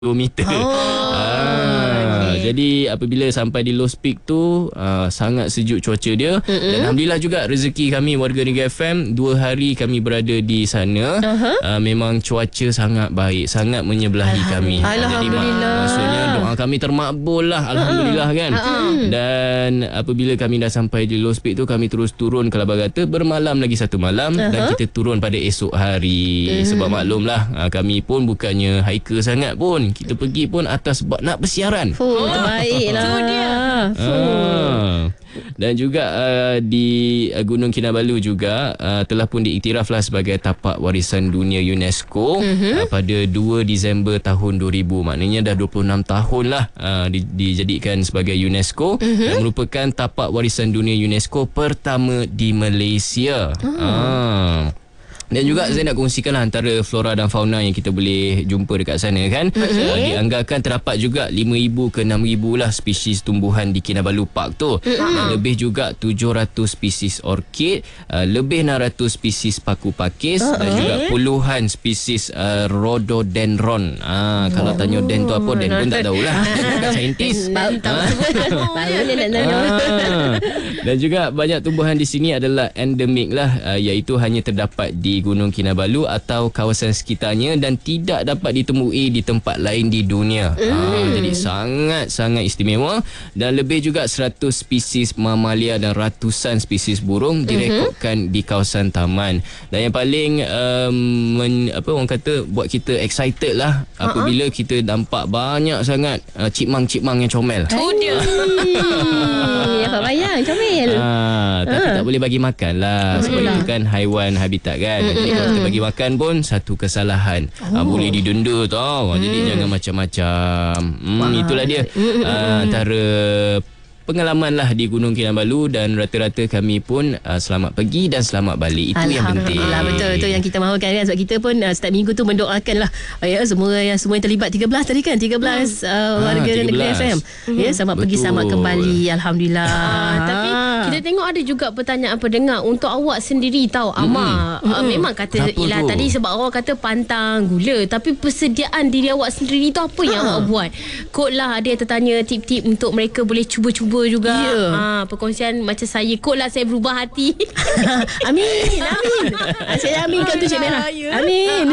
meter. Jadi apabila sampai di low peak tu sangat sejuk cuaca dia. Dan alhamdulillah juga rezeki kami warga Negeri FM 2 hari kami berada di sana. Memang cuaca sangat baik, sangat menyebelahi kami. Alhamdulillah. Jadi maksudnya doa kami termakbul lah, alhamdulillah kan. Dan apabila kami dah sampai di low peak tu, kami terus turun ke Labagata, bermalam lagi satu malam dan kita turun pada esok hari. Sebab maklumlah kami pun bukannya hiker sangat pun. Kita pergi pun atas sebab nak bersiaran. Baiklah. Itu dia. Dan juga di Gunung Kinabalu juga telah pun diiktiraflah sebagai tapak warisan dunia UNESCO pada 2 Disember tahun 2000. Maknanya dah 26 tahun lah dijadikan sebagai UNESCO dan merupakan tapak warisan dunia UNESCO pertama di Malaysia. Dan juga saya nak kongsikanlah antara flora dan fauna yang kita boleh jumpa dekat sana kan. Dianggarkan terdapat juga 5,000 ke 6,000 lah spesies tumbuhan di Kinabalu Park tu. Dan lebih juga 700 spesies orkid, lebih 600 spesies paku pakis dan juga puluhan spesies rhododendron. Kalau tanya den tu apa, den pun tak tahulah. Bukan saintis. Dan juga banyak tumbuhan di sini adalah endemik lah, iaitu hanya terdapat di Gunung Kinabalu atau kawasan sekitarnya dan tidak dapat ditemui di tempat lain di dunia. Jadi sangat-sangat istimewa. Dan lebih juga 100 spesies mamalia dan ratusan spesies burung direkodkan di kawasan taman. Dan yang paling orang kata buat kita excited lah apabila kita nampak banyak sangat cipmang-cipmang yang comel. Oh dia. Apa bayang comel. Tapi tak boleh bagi makan lah, sebab itu kan haiwan habitat kan. Jadi kalau kita bagi makan pun satu kesalahan, boleh didenda tau. Jadi jangan macam-macam. Itulah dia antara pengalaman lah di Gunung Kinabalu. Dan rata-rata kami pun selamat pergi dan selamat balik. Itu yang penting. Alhamdulillah, betul yang kita mahukan kan. Sebab kita pun setiap minggu tu mendoakan lah semua yang terlibat 13 tadi kan, 13 warga Negeri FM selamat pergi selamat kembali. Alhamdulillah. Tapi kita tengok ada juga pertanyaan pendengar untuk awak sendiri tahu Amar. Memang kata Ila tadi sebab awak kata pantang gula, tapi persediaan diri awak sendiri tu apa yang awak buat? Kod lah ada yang tertanya tip-tip untuk mereka boleh cuba-cuba juga. Perkongsian macam saya, kod lah saya berubah hati. Amin. Saya aminkan tu Cik Merah. Amin.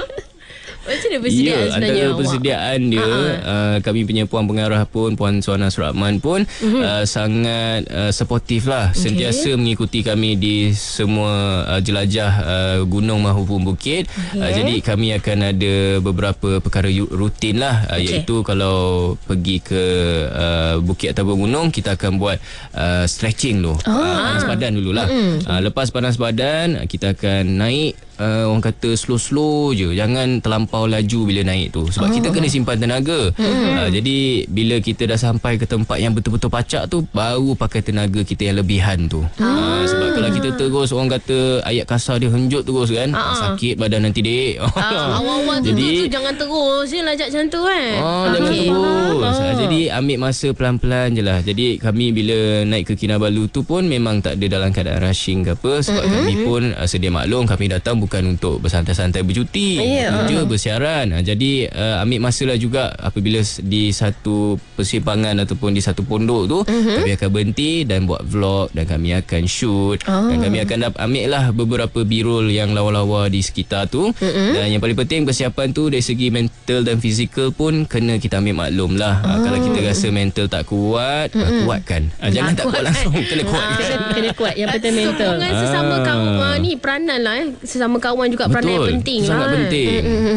Macam mana persediaan sebenarnya antara persediaan dia, kami punya Puan Pengarah pun, Puan Suana Surahman pun sangat supportif lah. Sentiasa mengikuti kami di semua jelajah gunung maupun bukit. Jadi kami akan ada beberapa perkara rutin lah, iaitu kalau pergi ke bukit ataupun gunung, kita akan buat stretching tu, panas badan dululah. Lepas panas badan, kita akan naik, orang kata slow-slow je, jangan terlampau laju bila naik tu, sebab kita kena simpan tenaga. Jadi bila kita dah sampai ke tempat yang betul-betul pacak tu, baru pakai tenaga kita yang lebihan tu. Sebab kalau kita terus, orang kata ayat kasar dia, henjut terus kan, sakit badan nanti dek. Awal-awal tu jangan terus je lajak macam tu kan. Jangan terus. Jadi ambil masa pelan-pelan je lah. Jadi kami bila naik ke Kinabalu tu pun memang tak ada dalam keadaan rushing ke apa, sebab kami pun sedia maklum, kami datang bukan untuk bersantai-santai bercuti, kerja bersiaran. Jadi ambil masalah juga apabila di satu persimpangan ataupun di satu pondok tu, kami akan berhenti dan buat vlog, dan kami akan shoot, dan kami akan ambil lah beberapa birol yang lawa-lawa di sekitar tu. Dan yang paling penting, persiapan tu dari segi mental dan fizikal pun kena kita ambil maklum lah. Kalau kita rasa mental tak kuat, kuatkan. Jangan tak kuat langsung, kena kuat. Kena kuat, yang penting mental. Sokongan sesama kawan ni peranan lah sesama kawan juga. Betul, peranan yang penting sangat lah. Penting.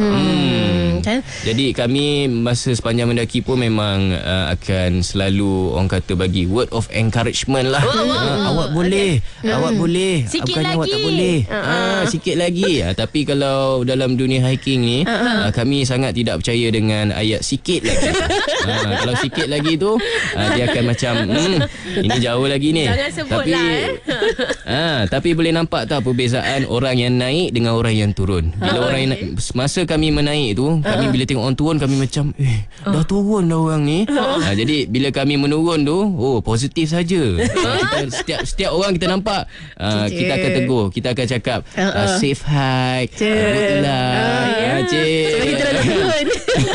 Jadi kami masa sepanjang mendaki pun memang akan selalu, orang kata, bagi word of encouragement lah. Awak boleh, awak boleh, sikit bukannya lagi. awak tak boleh. Sikit lagi. Tapi kalau dalam dunia hiking ni, kami sangat tidak percaya dengan ayat sikit lagi. Kalau sikit lagi tu, dia akan macam ini jauh lagi ni. Jangan sebut lah. Tapi boleh nampak tak perbezaan orang yang naik dengan orang yang turun. Bila orang yang masa kami menaik tu, kami bila tengok orang turun, kami macam dah turun dah orang ni. Jadi bila kami menurun tu, positif saja. Setiap orang kita nampak, kita akan tegur, kita akan cakap safe hike, good luck. Sebab kita dah turun.